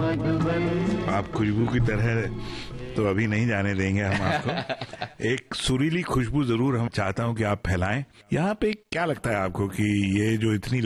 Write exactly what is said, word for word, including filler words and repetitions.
आप खुशबू की तरह तो अभी नहीं जाने देंगे हम आपको। एक सुरीली खुशबू जरूर हम चाहता हूं कि आप फैलाएं। यहाँ पे क्या लगता है आपको कि ये जो इतनी